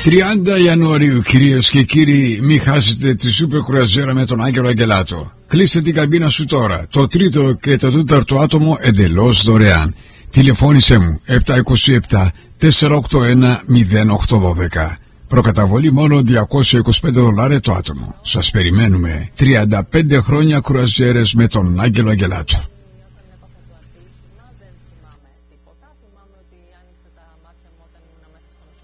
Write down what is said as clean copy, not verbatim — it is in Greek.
30 Ιανουαρίου, κυρίες και κύριοι, μην χάσετε τη σούπερ κρουαζιέρα με τον Άγγελο Αγγελάτο. Κλείστε την καμπίνα σου τώρα. Το τρίτο και το τέταρτο άτομο εντελώς δωρεάν. Τηλεφώνησέ μου 727 481 0812. Προκαταβολή μόνο $225 το άτομο. Σας περιμένουμε. 35 χρόνια κρουαζιέρες με τον Άγγελο Αγγελάτο.